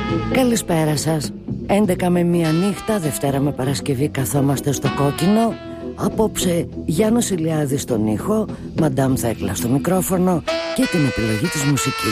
Καλησπέρα σας. 11 με 1 νύχτα, Δευτέρα με Παρασκευή καθόμαστε στο κόκκινο. Απόψε Γιάννος Ηλιάδης στον ήχο, Μαντάμ Θέκλα στο μικρόφωνο και την επιλογή της μουσικής.